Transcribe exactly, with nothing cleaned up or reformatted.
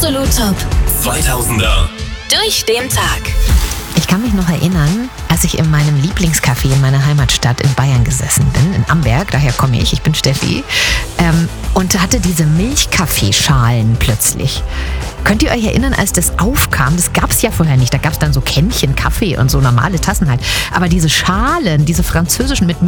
Absolut Top zweitausender. Durch den Tag. Ich kann mich noch erinnern, als ich in meinem Lieblingscafé in meiner Heimatstadt in Bayern gesessen bin, in Amberg, daher komme ich, ich bin Steffi, ähm, und hatte diese Milchkaffeeschalen plötzlich. Könnt ihr euch erinnern, als das aufkam, das gab es ja vorher nicht, da gab es dann so Kännchen Kaffee und so normale Tassen halt, aber diese Schalen, diese französischen mit